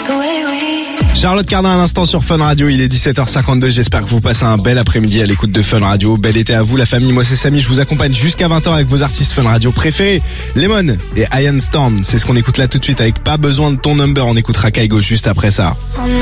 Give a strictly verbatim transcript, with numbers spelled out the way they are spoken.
Charlotte Cardin à l'instant sur Fun Radio, il est dix-sept heures cinquante-deux, j'espère que vous passez un bel après-midi à l'écoute de Fun Radio. Bel été à vous la famille, moi c'est Samy, je vous accompagne jusqu'à vingt heures avec vos artistes Fun Radio préférés. Lemon et Ian Storm, c'est ce qu'on écoute là tout de suite avec Pas besoin de ton number, on écoutera Kaigo juste après ça.